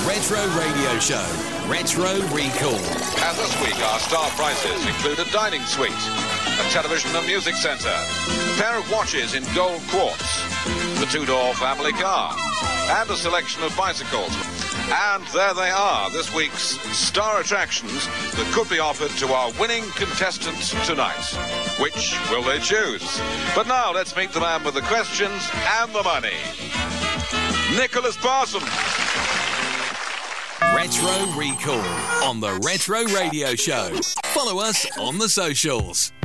Retro Radio Show, Retro Recall. And this week our star prizes include a dining suite, a television and music centre, a pair of watches in gold quartz, the two-door family car, and a selection of bicycles. And there they are, this week's star attractions that could be offered to our winning contestants tonight. Which will they choose? But now let's meet the man with the questions and the money. Nicholas Parson. Retro Recall on the Retro Radio Show. Follow us on the socials.